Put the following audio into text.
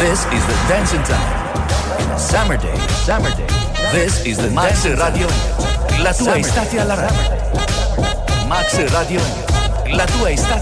This is the dancing time. Summer day. This is the Max Radio. La tua estate alla radio. Max Radio. La tua estate